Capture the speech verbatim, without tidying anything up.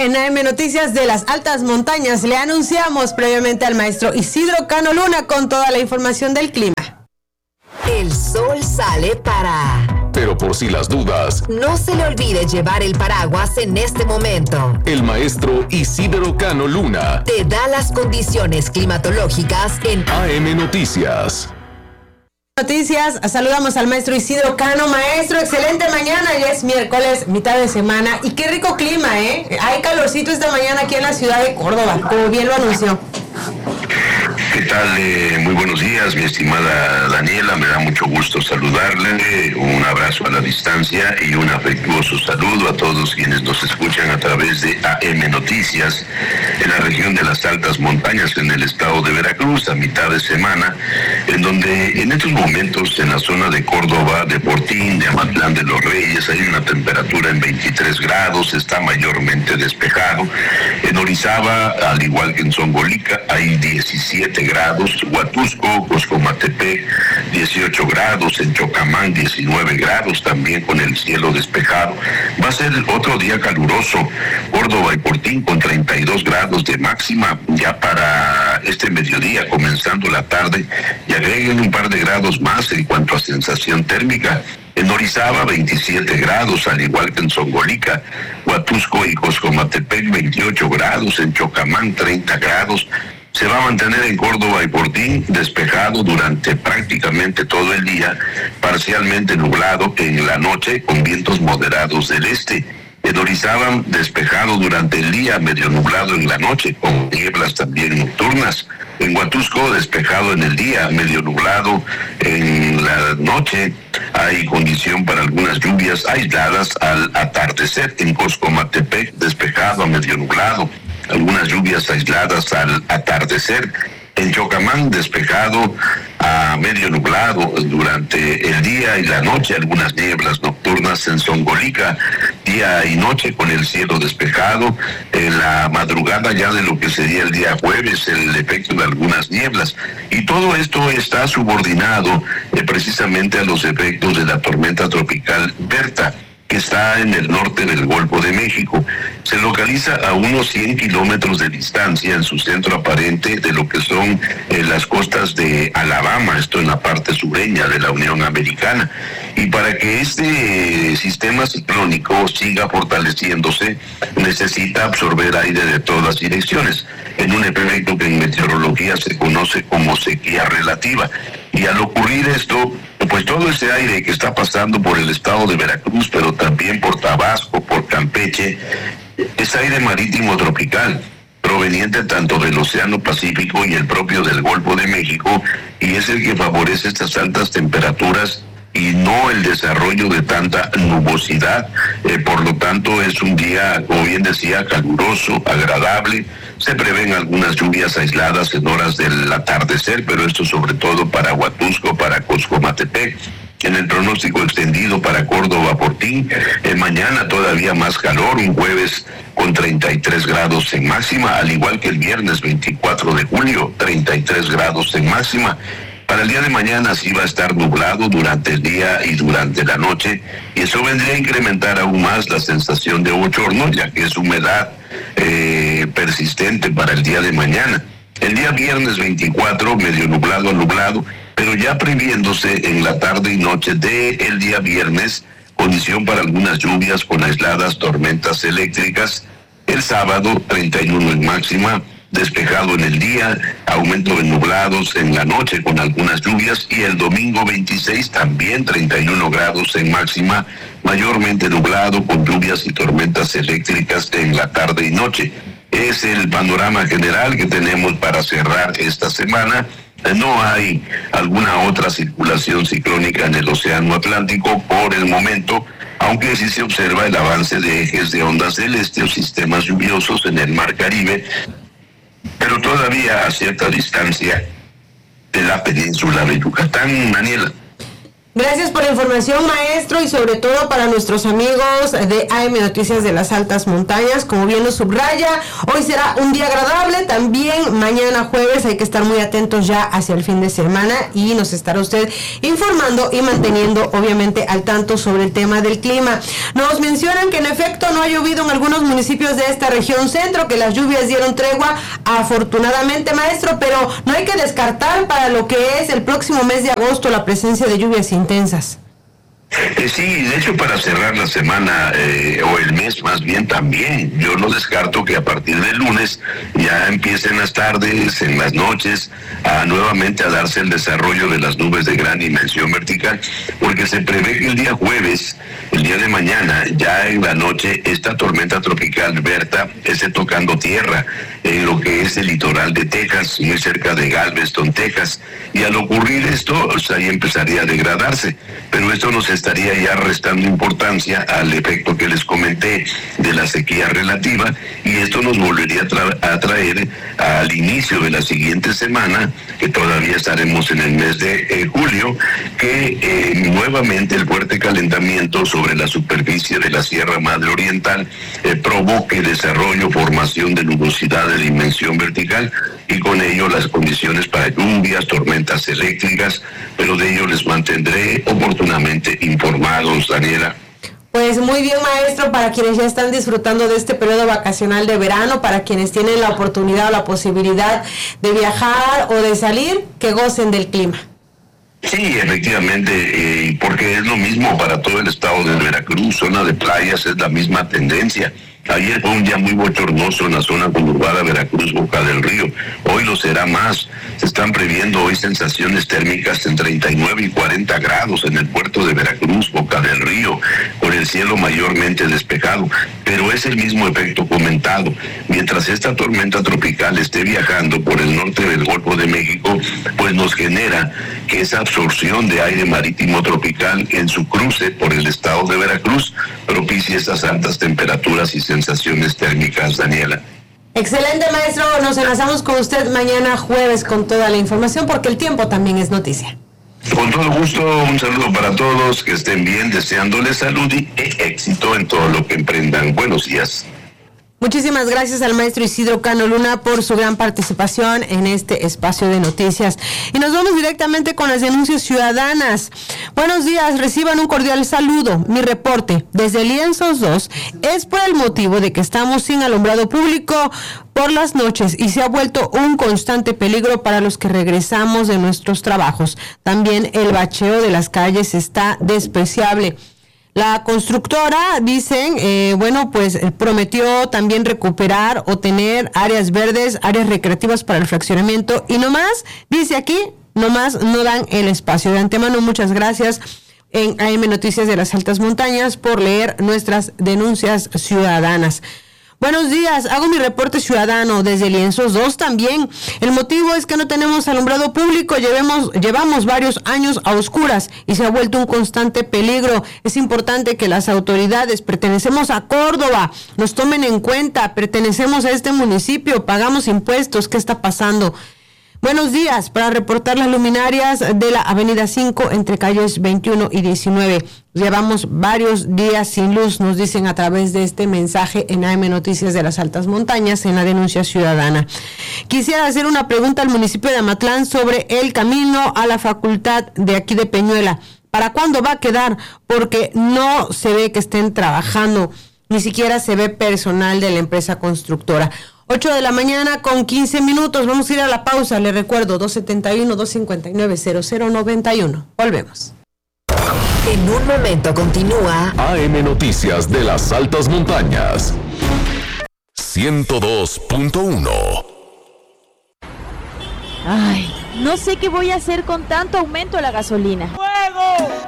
En A M Noticias de las Altas Montañas le anunciamos previamente al maestro Isidro Cano Luna con toda la información del clima. El sol sale para... Pero por si las dudas, no se le olvide llevar el paraguas en este momento. El maestro Isidro Cano Luna te da las condiciones climatológicas en A M Noticias. Noticias, saludamos al maestro Isidro Cano. Maestro, excelente mañana, ya es miércoles, mitad de semana, y qué rico clima, ¿eh? Hay calorcito esta mañana aquí en la ciudad de Córdoba, como bien lo anunció. ¿Qué tal? Eh, muy buenos días, mi estimada Daniela, me da mucho gusto saludarle, un abrazo a la distancia y un afectuoso saludo a todos quienes nos escuchan a través de A M Noticias en la región de las Altas Montañas en el estado de Veracruz a mitad de semana, en donde en estos momentos en la zona de Córdoba, de Portín, de Amatlán de los Reyes hay una temperatura en veintitrés grados, está mayormente despejado. En Orizaba, al igual que en Zongolica, hay diecisiete grados, Huatusco, Coscomatepec, dieciocho grados, en Chocamán, diecinueve grados, también con el cielo despejado. Va a ser otro día caluroso, Córdoba y Portín con treinta y dos grados de máxima ya para este mediodía, comenzando la tarde, y agreguen un par de grados más en cuanto a sensación térmica. En Orizaba, veintisiete grados, al igual que en Zongolica, Huatusco y Coscomatepec, veintiocho grados, en Chocamán, treinta grados. Se va a mantener en Córdoba y Portín despejado durante prácticamente todo el día, parcialmente nublado en la noche con vientos moderados del este. En Orizaba, despejado durante el día, medio nublado en la noche, con nieblas también nocturnas. En Huatusco, despejado en el día, medio nublado en la noche. Hay condición para algunas lluvias aisladas al atardecer. En Coscomatepec, despejado a medio nublado. Algunas lluvias aisladas al atardecer. En Chocamán, despejado a medio nublado durante el día y la noche, algunas nieblas nocturnas. En Zongolica, día y noche con el cielo despejado. En la madrugada ya de lo que sería el día jueves, el efecto de algunas nieblas. Y todo esto está subordinado eh, precisamente a los efectos de la tormenta tropical Berta, que está en el norte del Golfo de México. Se localiza a unos cien kilómetros de distancia en su centro aparente de lo que son eh, las costas de Alabama, esto en la parte sureña de la Unión Americana. Y para que este eh, sistema ciclónico siga fortaleciéndose, necesita absorber aire de todas direcciones, en un efecto que en meteorología se conoce como sequía relativa. Y al ocurrir esto, pues todo ese aire que está pasando por el estado de Veracruz, pero también por Tabasco, por Campeche, es aire marítimo tropical, proveniente tanto del Océano Pacífico y el propio del Golfo de México, y es el que favorece estas altas temperaturas y no el desarrollo de tanta nubosidad. Eh, por lo tanto, es un día, como bien decía, caluroso, agradable. Se prevén algunas lluvias aisladas en horas del atardecer, pero esto sobre todo para Huatusco, para Coscomatepec. En el pronóstico extendido para Córdoba, Portín, eh, mañana todavía más calor, un jueves con treinta y tres grados en máxima, al igual que el viernes veinticuatro de julio, treinta y tres grados en máxima. Para el día de mañana sí va a estar nublado durante el día y durante la noche, y eso vendría a incrementar aún más la sensación de bochorno, ya que es humedad eh, persistente para el día de mañana. El día viernes veinticuatro, medio nublado a nublado, pero ya previéndose en la tarde y noche del día viernes, condición para algunas lluvias con aisladas tormentas eléctricas. El sábado, treinta y uno en máxima, despejado en el día, aumento de nublados en la noche con algunas lluvias, y el domingo veintiséis también treinta y uno grados en máxima, mayormente nublado con lluvias y tormentas eléctricas en la tarde y noche. Es el panorama general que tenemos para cerrar esta semana. No hay alguna otra circulación ciclónica en el Océano Atlántico por el momento, aunque sí se observa el avance de ejes de ondas del este o sistemas lluviosos en el Mar Caribe, pero todavía a cierta distancia de la península de Yucatán. Daniela. Gracias por la información, maestro, y sobre todo para nuestros amigos de A M Noticias de las Altas Montañas, como bien lo subraya, hoy será un día agradable, también mañana jueves hay que estar muy atentos ya hacia el fin de semana y nos estará usted informando y manteniendo obviamente al tanto sobre el tema del clima. Nos mencionan que en efecto no ha llovido en algunos municipios de esta región centro, que las lluvias dieron tregua afortunadamente, maestro, pero no hay que descartar para lo que es el próximo mes de agosto la presencia de lluvias intensas. Eh, sí, de hecho para cerrar la semana eh, o el mes más bien también, yo no descarto que a partir del lunes ya empiecen las tardes, en las noches, a nuevamente a darse el desarrollo de las nubes de gran dimensión vertical, porque se prevé que el día jueves, el día de mañana, ya en la noche, esta tormenta tropical Berta esté tocando tierra en lo que es el litoral de Texas, muy cerca de Galveston, Texas, y al ocurrir esto, o sea, ahí empezaría a degradarse, pero esto nos estaría ya restando importancia al efecto que les comenté de la sequía relativa, y esto nos volvería a, tra- a traer al inicio de la siguiente semana, que todavía estaremos en el mes de eh, julio, que eh, nuevamente el fuerte calentamiento sobre la superficie de la Sierra Madre Oriental eh, provoque desarrollo, formación de nubosidad de dimensión vertical, y con ello las condiciones para lluvias, tormentas eléctricas, pero de ello les mantendré oportunamente informados, Daniela. Pues muy bien, maestro, para quienes ya están disfrutando de este periodo vacacional de verano, para quienes tienen la oportunidad o la posibilidad de viajar o de salir, que gocen del clima. Sí, efectivamente, eh, porque es lo mismo para todo el estado de Veracruz, zona de playas, es la misma tendencia. Ayer fue un día muy bochornoso en la zona conurbada Veracruz, Boca del Río. Hoy lo será más. Se están previendo hoy sensaciones térmicas en treinta y nueve y cuarenta grados en el puerto de Veracruz, Boca del Río, con el cielo mayormente despejado. Pero es el mismo efecto comentado. Mientras esta tormenta tropical esté viajando por el norte del Golfo de México, pues nos genera que esa absorción de aire marítimo tropical en su cruce por el estado de Veracruz propicie estas altas temperaturas y sensaciones térmicas, Daniela. Excelente, maestro, nos enlazamos con usted mañana jueves con toda la información, porque el tiempo también es noticia. Con todo gusto, un saludo para todos, que estén bien, deseándoles salud y éxito en todo lo que emprendan. Buenos días. Muchísimas gracias al maestro Isidro Cano Luna por su gran participación en este espacio de noticias. Y nos vamos directamente con las denuncias ciudadanas. Buenos días, reciban un cordial saludo. Mi reporte desde Lienzos dos es por el motivo de que estamos sin alumbrado público por las noches y se ha vuelto un constante peligro para los que regresamos de nuestros trabajos. También el bacheo de las calles está despreciable. La constructora, dicen, eh, bueno, pues prometió también recuperar o tener áreas verdes, áreas recreativas para el fraccionamiento, y nomás, dice aquí, nomás no dan el espacio. De antemano, muchas gracias en A M Noticias de las Altas Montañas por leer nuestras denuncias ciudadanas. Buenos días, hago mi reporte ciudadano desde Lienzos dos también. El motivo es que no tenemos alumbrado público, llevemos, llevamos varios años a oscuras y se ha vuelto un constante peligro. Es importante que las autoridades, pertenecemos a Córdoba, nos tomen en cuenta, pertenecemos a este municipio, pagamos impuestos, ¿qué está pasando? Buenos días, para reportar las luminarias de la avenida cinco entre calles veintiuno y diecinueve. Llevamos varios días sin luz, nos dicen a través de este mensaje en A M Noticias de las Altas Montañas, en la denuncia ciudadana. Quisiera hacer una pregunta al municipio de Amatlán sobre el camino a la facultad de aquí de Peñuela. ¿Para cuándo va a quedar? Porque no se ve que estén trabajando, ni siquiera se ve personal de la empresa constructora. ocho de la mañana con quince minutos, vamos a ir a la pausa, le recuerdo, dos setenta y uno, dos cincuenta y nueve, cero cero noventa y uno. Volvemos. En un momento continúa A M Noticias de las Altas Montañas. ciento dos punto uno. Ay, no sé qué voy a hacer con tanto aumento a la gasolina. ¡Fuego!